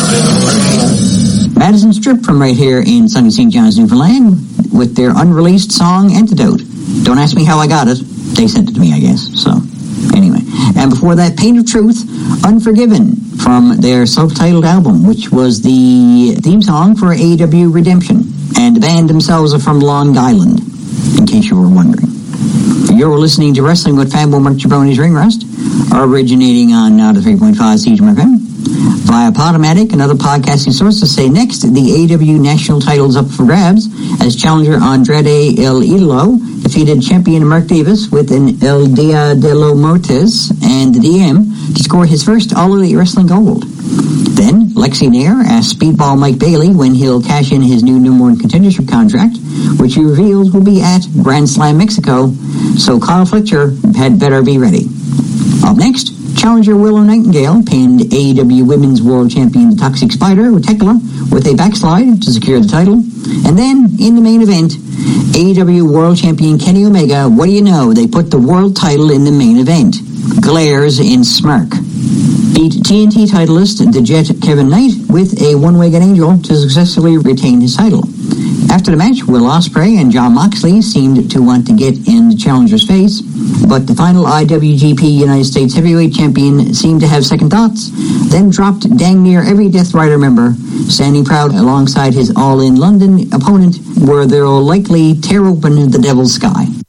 Madison Strip from right here in sunny St. John's, Newfoundland, with their unreleased song Antidote. Don't ask me how I got it. They sent it to me, I guess. So, anyway. And before that, Pain of Truth, Unforgiven, from their self-titled album, which was the theme song for AEW Redemption. And the band themselves are from Long Island, in case you were wondering. You're listening to Wrestling with Fabo Mark Jabroni's Ring Rust, originating on now to 3.5 CGM FM. Via Podomatic and other podcasting sources. Say next, the AEW National titles up for grabs as challenger Andrade El Idolo defeated champion Mark Davis with an El Dia de los Muertos and the DM to score his first All Elite Wrestling Gold. Then, Lexi Nair asked Speedball Mike Bailey when he'll cash in his new number one contendership contract, which he reveals will be at Grand Slam Mexico, so Kyle Fletcher had better be ready. Up next, challenger Willow Nightingale pinned AEW Women's World Champion the Toxic Spider with Tekla with a backslide to secure the title. And then, in the main event, AEW World Champion Kenny Omega, what do you know, they put the world title in the main event. Glares in smirk. Beat TNT titleist the Jet Kevin Knight with a one-legged angel to successfully retain his title. After the match, Will Ospreay and Jon Moxley seemed to want to get in the challenger's face, but the final IWGP United States Heavyweight Champion seemed to have second thoughts, then dropped dang near every Death Rider member, standing proud alongside his All In London opponent, where they'll likely tear open the Devil's Sky.